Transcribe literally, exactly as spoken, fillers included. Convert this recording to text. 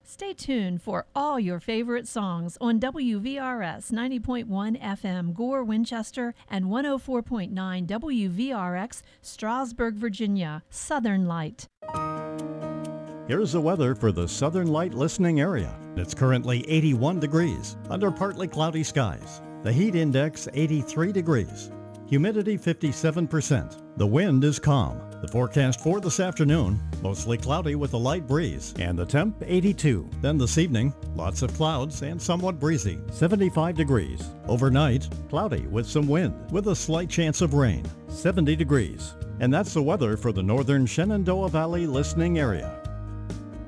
Stay tuned for all your favorite songs on W V R S ninety point one F M Gore, Winchester, and one oh four point nine W V R X Strasburg, Virginia. Southern Light. Here's the weather for the Southern Light listening area. It's currently eighty-one degrees under partly cloudy skies. The heat index eighty-three degrees. Humidity fifty-seven percent. The wind is calm. The forecast for this afternoon, mostly cloudy with a light breeze, and the temp eighty-two. Then this evening, lots of clouds and somewhat breezy, seventy-five degrees. Overnight, cloudy with some wind, with a slight chance of rain, seventy degrees. And that's the weather for the northern Shenandoah Valley listening area.